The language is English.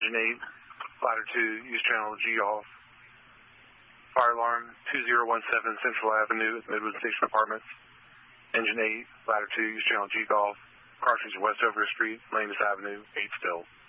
Engine 8, ladder 2, use channel G Golf. Fire alarm 2017 Central Avenue, Midwood Station Apartments. Engine 8, ladder 2, use channel G Golf. Cartridge Westover Street, Langus Avenue, 8 still.